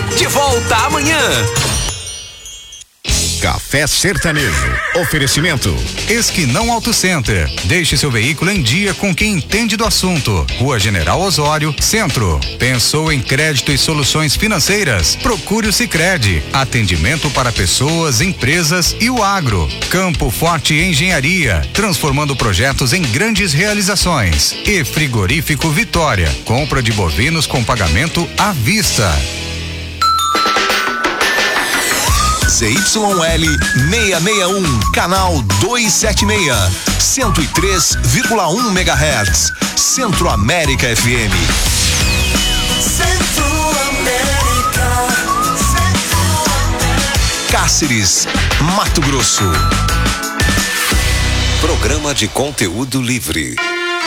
De volta amanhã. Café Sertanejo. Oferecimento Esquinão Auto Center. Deixe seu veículo em dia com quem entende do assunto. Rua General Osório, Centro. Pensou em crédito e soluções financeiras? Procure o Sicredi. Atendimento para pessoas, empresas e o agro. Campo Forte Engenharia, transformando projetos em grandes realizações. E Frigorífico Vitória. Compra de bovinos com pagamento à vista. ZYL 661, canal 276, 103,1 MHz, Centro América FM. Cáceres, Mato Grosso. Programa de conteúdo livre.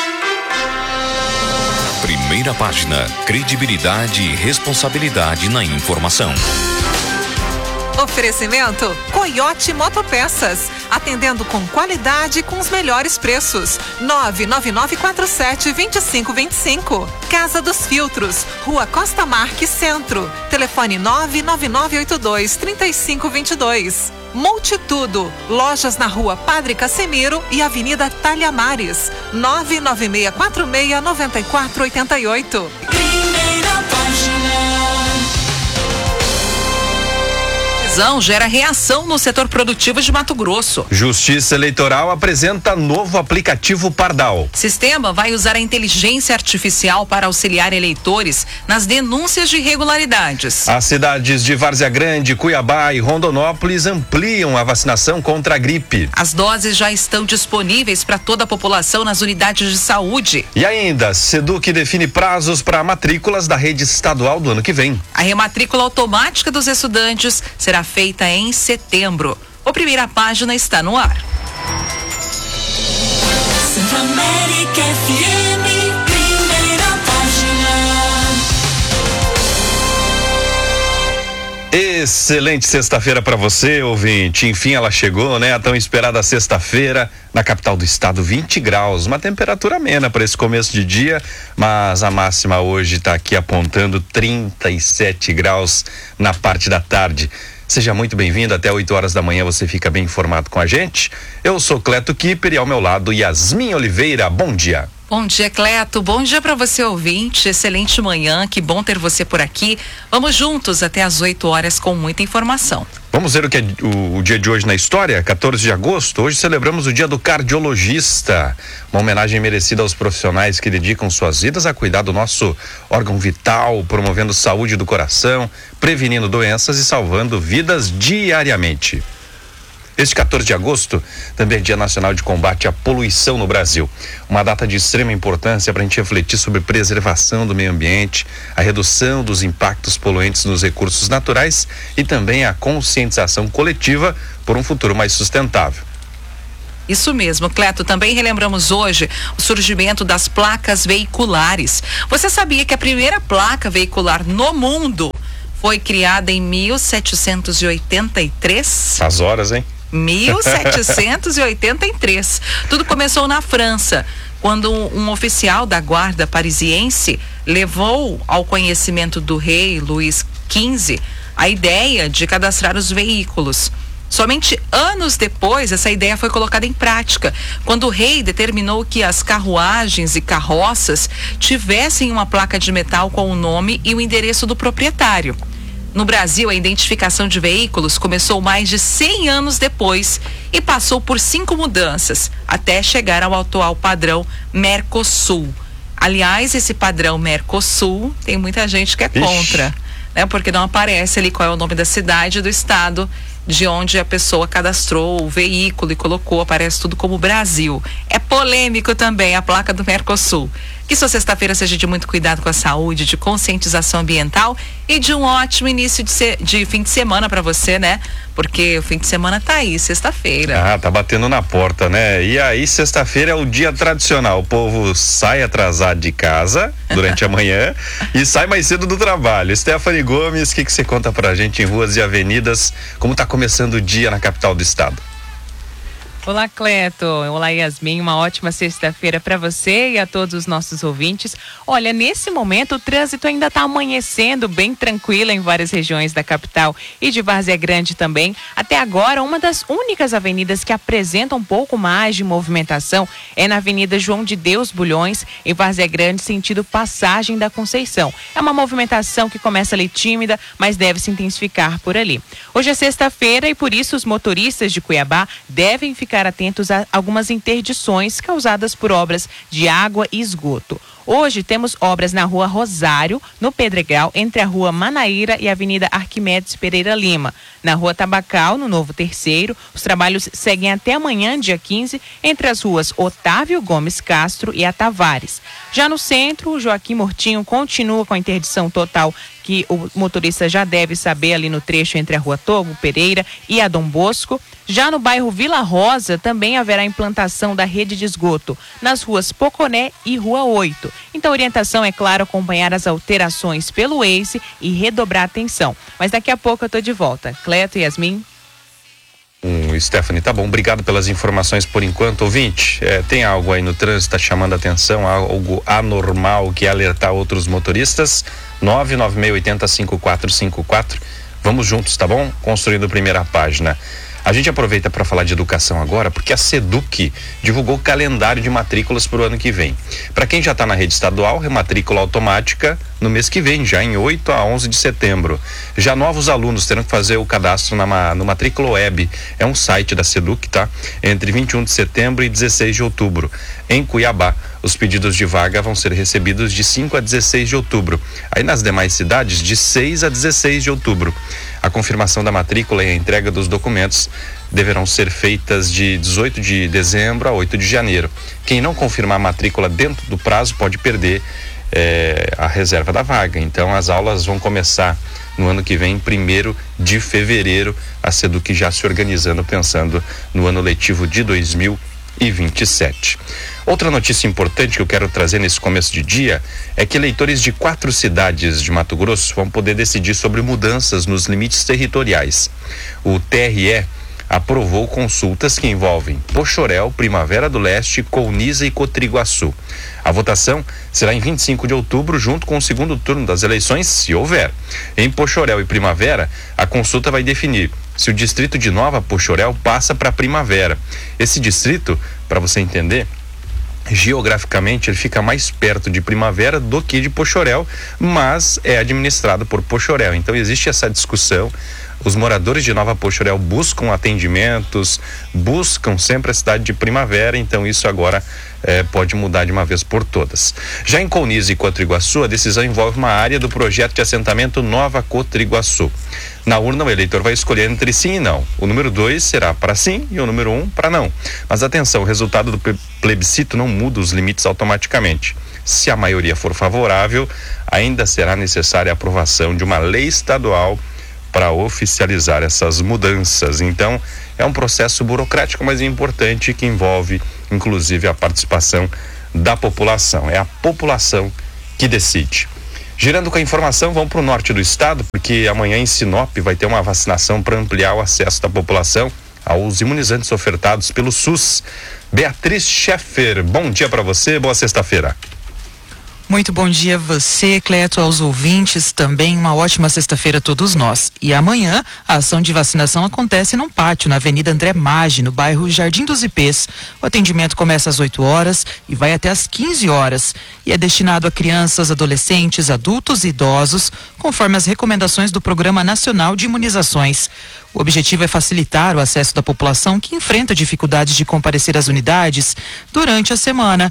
Primeira página, credibilidade e responsabilidade na informação. Oferecimento Coiote Motopeças, atendendo com qualidade com os melhores preços. 99947-2525. Casa dos Filtros, Rua Costa Marques, Centro. Telefone 99982-3522. Multitudo, lojas na Rua Padre Casemiro e Avenida Talhamares. 99646-9488. Primeira página. Gera reação no setor produtivo de Mato Grosso. Justiça Eleitoral apresenta novo aplicativo Pardal. Sistema vai usar a inteligência artificial para auxiliar eleitores nas denúncias de irregularidades. As cidades de Várzea Grande, Cuiabá e Rondonópolis ampliam a vacinação contra a gripe. As doses já estão disponíveis para toda a população nas unidades de saúde. E ainda, Seduc define prazos para matrículas da rede estadual do ano que vem. A rematrícula automática dos estudantes será feita em setembro. A primeira página está no ar. Centro América FM, primeira página. Excelente sexta-feira para você, ouvinte. Enfim, ela chegou, né? A tão esperada sexta-feira na capital do estado, 20 graus. Uma temperatura amena para esse começo de dia, mas a máxima hoje está aqui apontando 37 graus na parte da tarde. Seja muito bem-vindo, até 8 horas da manhã você fica bem informado com a gente. Eu sou Cleto Kipper e ao meu lado Yasmin Oliveira, bom dia. Bom dia, Cleto, bom dia para você, ouvinte, excelente manhã, que bom ter você por aqui. Vamos juntos até às 8 horas com muita informação. Vamos ver o que é o dia de hoje na história, 14 de agosto. Hoje celebramos o dia do cardiologista, uma homenagem merecida aos profissionais que dedicam suas vidas a cuidar do nosso órgão vital, promovendo saúde do coração, prevenindo doenças e salvando vidas diariamente. Este 14 de agosto também é Dia Nacional de Combate à Poluição no Brasil. Uma data de extrema importância para a gente refletir sobre preservação do meio ambiente, a redução dos impactos poluentes nos recursos naturais e também a conscientização coletiva por um futuro mais sustentável. Isso mesmo, Cleto. Também relembramos hoje o surgimento das placas veiculares. Você sabia que a primeira placa veicular no mundo foi criada em 1783? As horas, hein? 1783. Tudo começou na França, quando um oficial da guarda parisiense levou ao conhecimento do rei Luís XV a ideia de cadastrar os veículos. Somente anos depois, essa ideia foi colocada em prática, quando o rei determinou que as carruagens e carroças tivessem uma placa de metal com o nome e o endereço do proprietário. No Brasil, a identificação de veículos começou mais de 100 anos depois e passou por 5 mudanças, até chegar ao atual padrão Mercosul. Aliás, esse padrão Mercosul, tem muita gente que é contra, né? Porque não aparece ali qual é o nome da cidade, do estado de onde a pessoa cadastrou o veículo e colocou, aparece tudo como Brasil. É polêmico também a placa do Mercosul. Que sua sexta-feira seja de muito cuidado com a saúde, de conscientização ambiental e de um ótimo início de fim de semana para você, né? Porque o fim de semana tá aí, sexta-feira. Ah, tá batendo na porta, né? E aí, sexta-feira é o dia tradicional. O povo sai atrasado de casa durante a manhã e sai mais cedo do trabalho. Stephanie Gomes, o que você conta pra gente em ruas e avenidas? Como tá começando o dia na capital do estado? Olá, Cleto. Olá, Yasmin. Uma ótima sexta-feira para você e a todos os nossos ouvintes. Olha, nesse momento o trânsito ainda está amanhecendo bem tranquilo em várias regiões da capital e de Várzea Grande também. Até agora, uma das únicas avenidas que apresenta um pouco mais de movimentação é na Avenida João de Deus Bulhões, em Várzea Grande, sentido Passagem da Conceição. É uma movimentação que começa ali tímida, mas deve se intensificar por ali. Hoje é sexta-feira e por isso os motoristas de Cuiabá devem ficar atentos a algumas interdições causadas por obras de água e esgoto. Hoje temos obras na Rua Rosário, no Pedregal, entre a Rua Manaíra e a Avenida Arquimedes Pereira Lima. Na Rua Tabacal, no Novo Terceiro, os trabalhos seguem até amanhã, dia 15, entre as ruas Otávio Gomes Castro e a Tavares. Já no centro, o Joaquim Mortinho continua com a interdição total, que o motorista já deve saber ali no trecho entre a Rua Togo Pereira e a Dom Bosco. Já no bairro Vila Rosa, também haverá implantação da rede de esgoto nas ruas Poconé e Rua 8. Então a orientação é, claro, acompanhar as alterações pelo Waze e redobrar a atenção. Mas daqui a pouco eu estou de volta. Cleto e Yasmin. Stephanie, tá bom, obrigado pelas informações por enquanto. Ouvinte, tem algo aí no trânsito, tá chamando a atenção, algo anormal que alertar outros motoristas? 996805454. Vamos juntos, tá bom? Construindo a primeira página. A gente aproveita para falar de educação agora, porque a SEDUC divulgou o calendário de matrículas para o ano que vem. Para quem já está na rede estadual, rematrícula automática no mês que vem, já em 8 a 11 de setembro. Já novos alunos terão que fazer o cadastro no Matrícula Web. É um site da SEDUC, tá? Entre 21 de setembro e 16 de outubro. Em Cuiabá, os pedidos de vaga vão ser recebidos de 5 a 16 de outubro. Aí nas demais cidades, de 6 a 16 de outubro. A confirmação da matrícula e a entrega dos documentos deverão ser feitas de 18 de dezembro a 8 de janeiro. Quem não confirmar a matrícula dentro do prazo pode perder a reserva da vaga. Então as aulas vão começar no ano que vem, 1º de fevereiro, a SEDUC já se organizando, pensando no ano letivo de 2027. Outra notícia importante que eu quero trazer nesse começo de dia é que eleitores de 4 cidades de Mato Grosso vão poder decidir sobre mudanças nos limites territoriais. O TRE aprovou consultas que envolvem Poxoréu, Primavera do Leste, Colniza e Cotriguaçu. A votação será em 25 de outubro, junto com o segundo turno das eleições, se houver. Em Poxoréu e Primavera, a consulta vai definir se o distrito de Nova Poxoréu passa para Primavera. Esse distrito, para você entender, geograficamente ele fica mais perto de Primavera do que de Poxoréu, mas é administrado por Poxoréu. Então existe essa discussão. Os moradores de Nova Poxoréu buscam atendimentos, buscam sempre a cidade de Primavera, então isso agora pode mudar de uma vez por todas. Já em Colniza e Cotriguaçu, a decisão envolve uma área do projeto de assentamento Nova Cotriguaçu. Na urna, o eleitor vai escolher entre sim e não. O número 2 será para sim e o número 1 para não. Mas atenção, o resultado do plebiscito não muda os limites automaticamente. Se a maioria for favorável, ainda será necessária a aprovação de uma lei estadual para oficializar essas mudanças. Então, é um processo burocrático, mas importante, que envolve, inclusive, a participação da população. É a população que decide. Girando com a informação, vamos para o norte do estado, porque amanhã em Sinop vai ter uma vacinação para ampliar o acesso da população aos imunizantes ofertados pelo SUS. Beatriz Scheffer, bom dia para você, boa sexta-feira. Muito bom dia a você, Cleto, aos ouvintes também, uma ótima sexta-feira a todos nós. E amanhã a ação de vacinação acontece num pátio na Avenida André Maggi, no bairro Jardim dos Ipês. O atendimento começa às 8 horas e vai até às 15 horas e é destinado a crianças, adolescentes, adultos e idosos, conforme as recomendações do Programa Nacional de Imunizações. O objetivo é facilitar o acesso da população que enfrenta dificuldades de comparecer às unidades durante a semana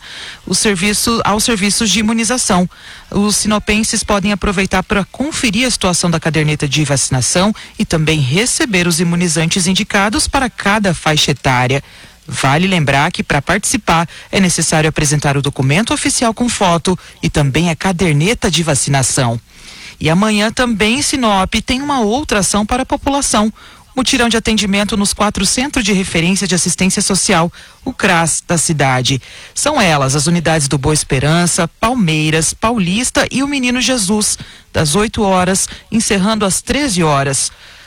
aos serviços de imunização. Os sinopenses podem aproveitar para conferir a situação da caderneta de vacinação e também receber os imunizantes indicados para cada faixa etária. Vale lembrar que para participar é necessário apresentar o documento oficial com foto e também a caderneta de vacinação. E amanhã também em Sinop tem uma outra ação para a população. Mutirão de atendimento nos 4 Centros de Referência de Assistência Social, o CRAS da cidade. São elas as unidades do Boa Esperança, Palmeiras, Paulista e o Menino Jesus, das 8 horas, encerrando às 13 horas.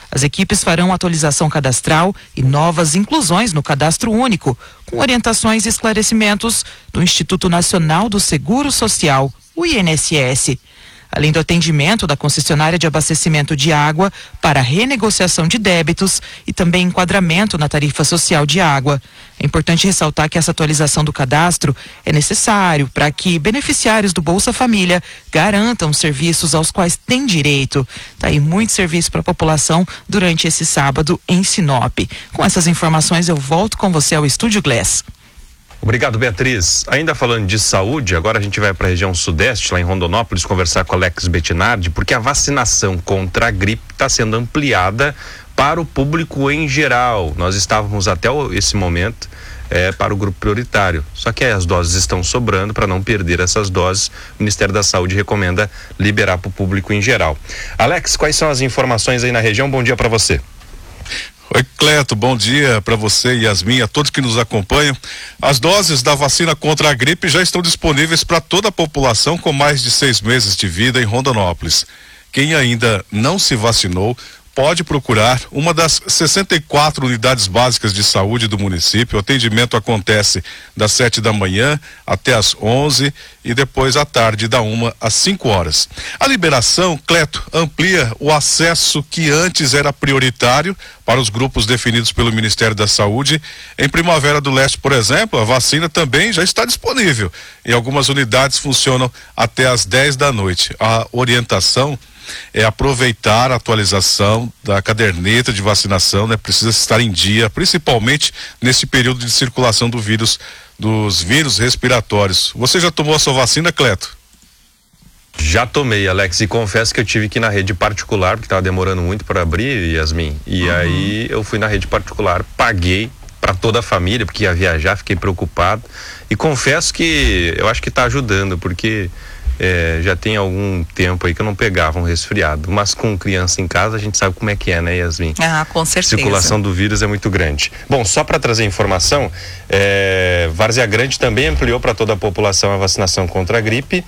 As equipes farão atualização cadastral e novas inclusões no cadastro único, com orientações e esclarecimentos do Instituto Nacional do Seguro Social, o INSS. Além do atendimento da concessionária de abastecimento de água para renegociação de débitos e também enquadramento na tarifa social de água. É importante ressaltar que essa atualização do cadastro é necessário para que beneficiários do Bolsa Família garantam serviços aos quais têm direito. Tá aí muito serviço para a população durante esse sábado em Sinop. Com essas informações eu volto com você ao Estúdio Glass. Obrigado, Beatriz. Ainda falando de saúde, agora a gente vai para a região sudeste, lá em Rondonópolis, conversar com Alex Bettinardi, porque a vacinação contra a gripe está sendo ampliada para o público em geral. Nós estávamos até esse momento para o grupo prioritário. Só que aí as doses estão sobrando. Para não perder essas doses, o Ministério da Saúde recomenda liberar para o público em geral. Alex, quais são as informações aí na região? Bom dia para você. Oi, Cleto, bom dia para você, Yasmin, a todos que nos acompanham. As doses da vacina contra a gripe já estão disponíveis para toda a população com mais de 6 meses de vida em Rondonópolis. Quem ainda não se vacinou pode procurar uma das 64 unidades básicas de saúde do município. O atendimento acontece das 7 da manhã até as 11 e depois à tarde da 1 às 5 horas. A liberação, Cleto, amplia o acesso que antes era prioritário para os grupos definidos pelo Ministério da Saúde. Em Primavera do Leste, por exemplo, a vacina também já está disponível. Em algumas unidades funcionam até às 10 da noite. A orientação é aproveitar a atualização da caderneta de vacinação, né? Precisa estar em dia, principalmente nesse período de circulação dos vírus respiratórios. Você já tomou a sua vacina, Cleto? Já tomei, Alex, e confesso que eu tive que ir na rede particular, porque estava demorando muito para abrir, Yasmin. E aí eu fui na rede particular, paguei para toda a família, porque ia viajar, fiquei preocupado. E confesso que eu acho que está ajudando, porque já tem algum tempo aí que eu não pegava um resfriado, mas com criança em casa a gente sabe como é que é, né, Yasmin? Ah, com certeza. A circulação do vírus é muito grande. Bom, só para trazer informação, Várzea Grande também ampliou para toda a população a vacinação contra a gripe,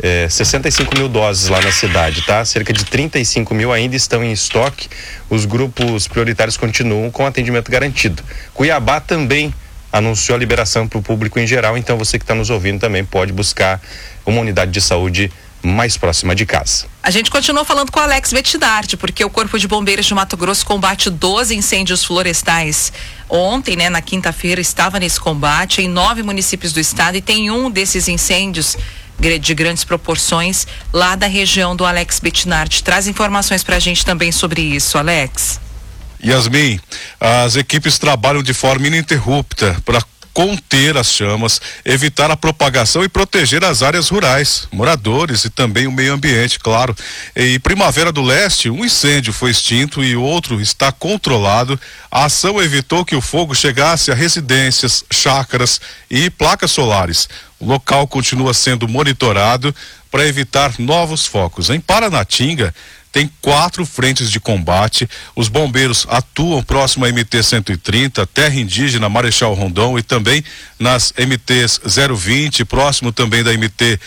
65 mil doses lá na cidade, tá? Cerca de 35 mil ainda estão em estoque. Os grupos prioritários continuam com atendimento garantido. Cuiabá também anunciou a liberação para o público em geral, então você que está nos ouvindo também pode buscar uma unidade de saúde mais próxima de casa. A gente continua falando com o Alex Bettinardi, porque o Corpo de Bombeiros de Mato Grosso combate 12 incêndios florestais. Ontem, na quinta-feira, estava nesse combate em 9 municípios do estado e tem um desses incêndios de grandes proporções lá da região do Alex Bettinardi. Traz informações pra gente também sobre isso, Alex. Yasmin, as equipes trabalham de forma ininterrupta para conter as chamas, evitar a propagação e proteger as áreas rurais, moradores e também o meio ambiente, claro. Em Primavera do Leste, um incêndio foi extinto e outro está controlado. A ação evitou que o fogo chegasse a residências, chácaras e placas solares. O local continua sendo monitorado para evitar novos focos. Em Paranatinga, tem 4 frentes de combate. Os bombeiros atuam próximo à MT-130, Terra Indígena, Marechal Rondon, e também nas MTs 020, próximo também da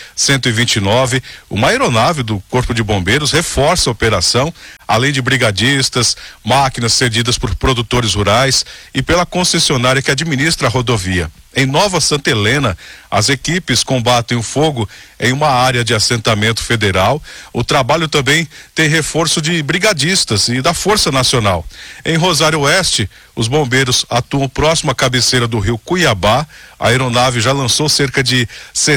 MT-129. Uma aeronave do Corpo de Bombeiros reforça a operação, além de brigadistas, máquinas cedidas por produtores rurais e pela concessionária que administra a rodovia. Em Nova Santa Helena, as equipes combatem o fogo em uma área de assentamento federal. O trabalho também tem reforço de brigadistas e da Força Nacional. Em Rosário Oeste, os bombeiros atuam próximo à cabeceira do rio Cuiabá. A aeronave já lançou cerca de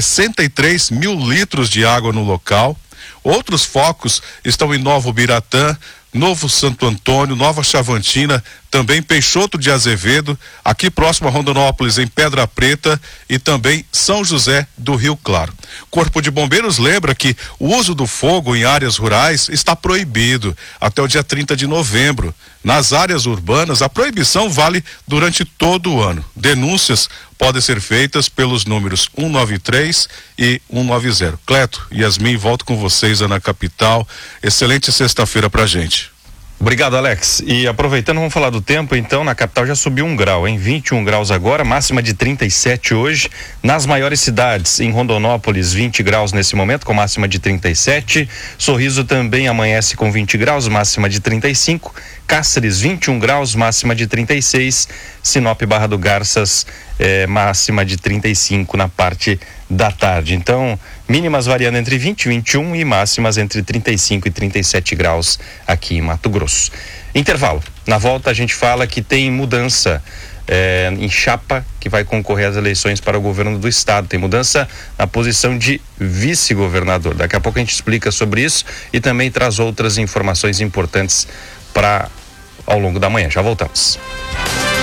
63 mil litros de água no local. Outros focos estão em Novo Biratã, Novo Santo Antônio, Nova Chavantina, também Peixoto de Azevedo, aqui próximo a Rondonópolis, em Pedra Preta, e também São José do Rio Claro. Corpo de Bombeiros lembra que o uso do fogo em áreas rurais está proibido até o dia 30 de novembro. Nas áreas urbanas, a proibição vale durante todo o ano. Denúncias podem ser feitas pelos números 193 e 190. Cleto, Yasmin, volto com vocês na capital. Excelente sexta-feira pra gente. Obrigado, Alex. E aproveitando, vamos falar do tempo, então, na capital já subiu 1 grau, hein? 21 graus agora, máxima de 37 hoje. Nas maiores cidades, em Rondonópolis, 20 graus nesse momento, com máxima de 37. Sorriso também amanhece com 20 graus, máxima de 35. Cáceres, 21 graus, máxima de 36. Sinop, Barra do Garças, máxima de 35 na parte da tarde. Então, mínimas variando entre 20 e 21 e máximas entre 35 e 37 graus aqui em Mato Grosso. Intervalo. Na volta a gente fala que tem mudança em chapa que vai concorrer às eleições para o governo do estado. Tem mudança na posição de vice-governador. Daqui a pouco a gente explica sobre isso e também traz outras informações importantes para ao longo da manhã. Já voltamos.